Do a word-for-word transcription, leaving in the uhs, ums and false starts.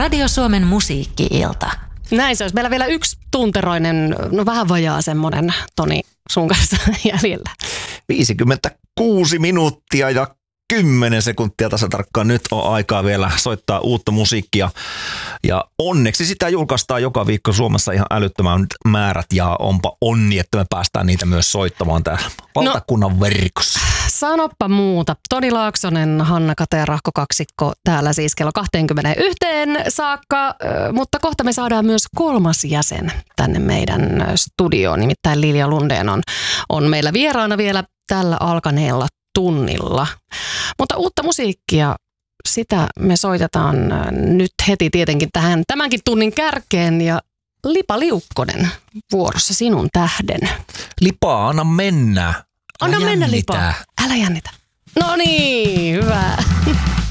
Radio Suomen musiikki-ilta. Näin se olisi. Meillä vielä yksi tunteroinen, no vähän vajaa semmoinen, Toni, sun kanssa jäljellä. viisikymmentäkuusi minuuttia ja kymmenen sekuntia tasa tarkkaan. Nyt on aikaa vielä soittaa uutta musiikkia. Ja onneksi sitä julkaistaan joka viikko Suomessa ihan älyttömän määrät. Ja onpa onni, että me päästään niitä myös soittamaan täällä valtakunnan no, verkossa. Sanoppa muuta. Toni Laaksonen, Hanna Kate ja Rahko kaksikko täällä siis kello kaksikymmentäyksi saakka. Mutta kohta me saadaan myös kolmas jäsen tänne meidän studioon. Nimittäin Lilja Lundén on, on meillä vieraana vielä tällä alkaneella tunnilla. Mutta uutta musiikkia, sitä me soitetaan nyt heti tietenkin tähän tämänkin tunnin kärkeen ja Lipa Liukkonen vuorossa sinun tähden. Lipa, anna mennä. Anna mennä Lipa. Älä jännitä. No niin, hyvä.